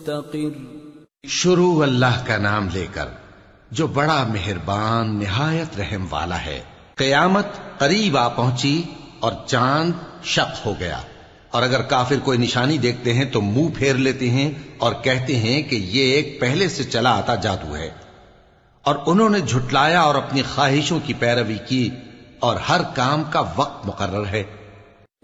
शुरू अल्लाह का नाम लेकर जो बड़ा मेहरबान निहायत रहम वाला है। कयामत करीब आ पहुंची और चांद शक हो गया, और अगर काफिर कोई निशानी देखते हैं तो मुंह फेर लेते हैं और कहते हैं कि ये एक पहले से चला आता जादू है। और उन्होंने झुटलाया और अपनी ख्वाहिशों की पैरवी की, और हर काम का वक्त मुकर्रर है।